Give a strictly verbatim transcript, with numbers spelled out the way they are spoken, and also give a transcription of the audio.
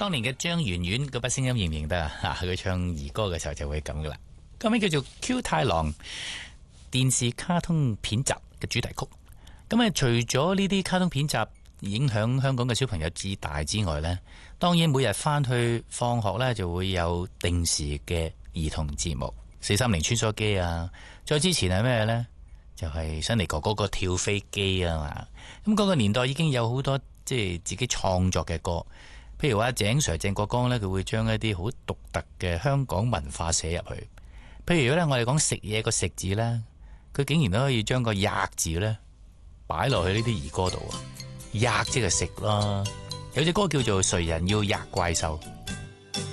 當年嘅張圓圓嗰把聲音認唔認得啊？佢唱兒歌嘅時候就會咁噶啦。歌名叫做《Q 太郎》電視卡通片集嘅主題曲。咁啊，除咗呢啲卡通片集影響香港嘅小朋友至大之外呢，當然每日翻去放學呢就會有定時嘅兒童節目，四三零穿梭機啊，再之前係咩呢？就係新嚟哥哥個跳飛機啊嘛。咁嗰個年代已經有好多即係自己創作嘅歌，譬如話井 Sir 鄭國江呢，佢會將一啲好獨特嘅香港文化寫入去。譬如咧，我哋講食嘢個食字呢，佢竟然都可以將個吔字呢擺落去呢啲兒歌度啊！吔即係食啦，有隻歌叫做《誰人要吔怪獸》。